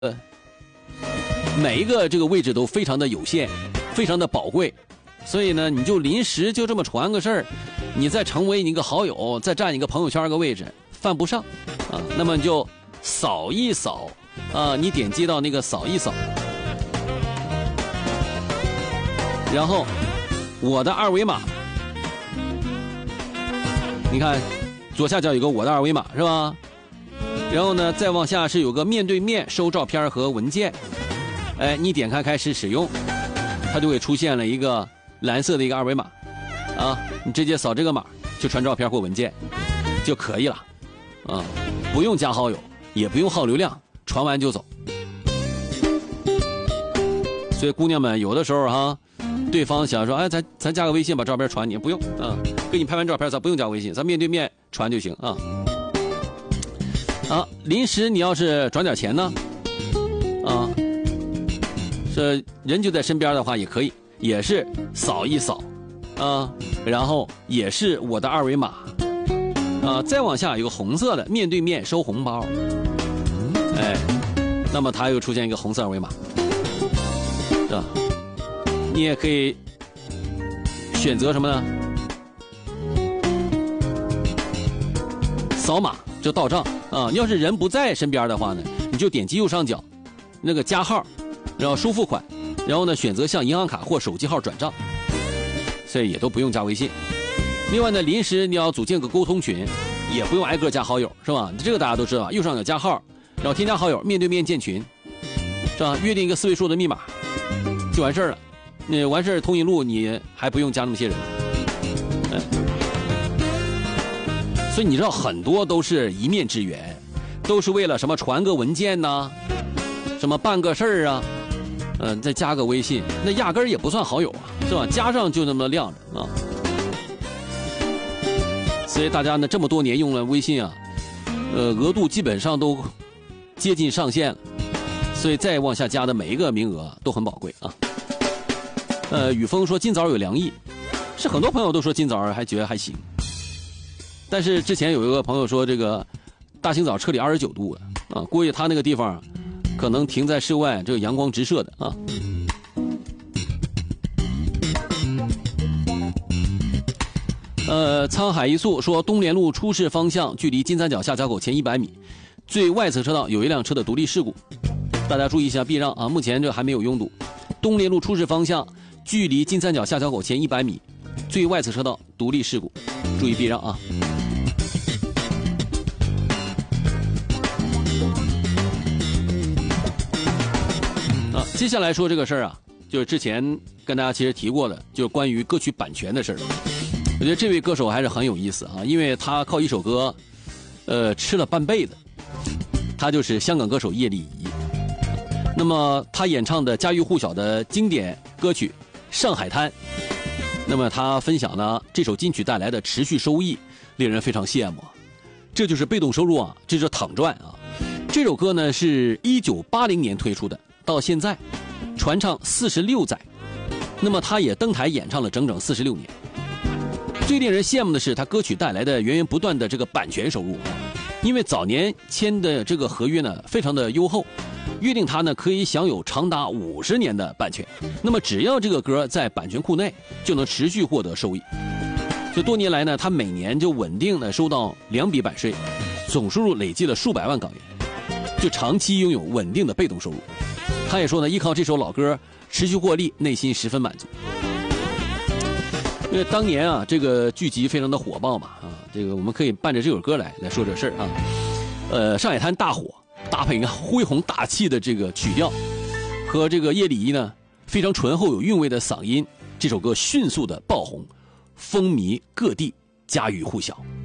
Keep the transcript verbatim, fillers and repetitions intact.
呃，每一个这个位置都非常的有限，非常的宝贵，所以呢，你就临时就这么传个事儿，你再成为你一个好友，再占一个朋友圈个位置，犯不上啊。那么你就扫一扫啊，你点击到那个扫一扫，然后我的二维码，你看左下角有个我的二维码是吧？然后呢，再往下是有个面对面收照片和文件，哎，你点开开始使用，它就会出现了一个蓝色的一个二维码，啊，你直接扫这个码就传照片或文件就可以了，啊，不用加好友，也不用耗流量，传完就走。所以姑娘们有的时候哈，对方想说，哎，咱咱加个微信把照片传你，不用啊，给你拍完照片咱不用加微信，咱面对面传就行啊。啊，临时你要是转点钱呢，啊，这人就在身边的话也可以，也是扫一扫，啊，然后也是我的二维码，啊，再往下有个红色的面对面收红包，哎，那么它又出现一个红色二维码，是吧？你也可以选择什么呢？扫码就到账。啊，你要是人不在身边的话呢，你就点击右上角那个加号，然后收付款，然后呢选择向银行卡或手机号转账，所以也都不用加微信。另外呢，临时你要组建个沟通群，也不用挨个加好友，是吧？这个大家都知道，右上角加号，然后添加好友，面对面建群，是吧？约定一个四位数的密码就完事儿了。那完事儿通讯录你还不用加那么些人，哎。所以你知道很多都是一面之缘，都是为了什么传个文件呐，什么办个事儿啊，嗯、呃，再加个微信，那压根儿也不算好友啊，是吧？加上就那么晾着啊。所以大家呢这么多年用了微信啊，呃，额度基本上都接近上限了，所以再往下加的每一个名额都很宝贵啊。呃，雨峰说今早有凉意，是很多朋友都说今早还觉得还行。但是之前有一个朋友说，这个大清早车里二十九度了啊，估计他那个地方可能停在室外，这个阳光直射的啊。呃，沧海一粟说，东联路出事方向距离金三角下桥口前一百米，最外侧车道有一辆车的独立事故，大家注意一下避让啊，目前这还没有拥堵。东联路出事方向距离金三角下桥口前一百米，最外侧车道独立事故，注意避让啊。啊，接下来说这个事儿啊，就是之前跟大家其实提过的，就是关于歌曲版权的事儿。我觉得这位歌手还是很有意思啊，因为他靠一首歌，呃，吃了半辈子。他就是香港歌手叶丽仪。那么他演唱的家喻户晓的经典歌曲《上海滩》，那么他分享呢这首金曲带来的持续收益，令人非常羡慕。这就是被动收入啊，这就是躺赚啊。这首歌呢是一九八零年推出的，到现在传唱四十六载，那么他也登台演唱了整整四十六年。最令人羡慕的是他歌曲带来的源源不断的这个版权收入，因为早年签的这个合约呢非常的优厚，约定他呢可以享有长达五十年的版权，那么只要这个歌在版权库内，就能持续获得收益。这多年来呢，他每年就稳定的收到两笔版税，总收入累计了数百万港元，就长期拥有稳定的被动收入。他也说呢，依靠这首老歌持续获利，内心十分满足。因为当年啊，这个剧集非常的火爆嘛，啊，这个我们可以伴着这首歌来来说这事儿啊。呃，上海滩大火，搭配一个恢宏大气的这个曲调，和这个叶丽仪呢非常醇厚有韵味的嗓音，这首歌迅速的爆红，风靡各地，家喻户晓。